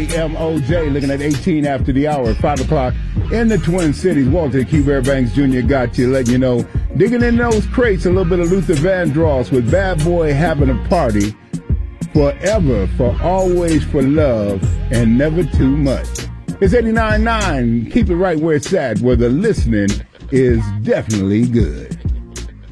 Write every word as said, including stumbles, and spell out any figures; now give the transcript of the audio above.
M O J, looking at eighteen after the hour, five o'clock in the Twin Cities. Walter Q. Banks Junior got you, letting you know, digging in those crates, a little bit of Luther Vandross with Bad Boy Having a Party. Forever, for always, for love, and never too much. It's eighty-nine point nine. Keep it right where it's at, where the listening is definitely good.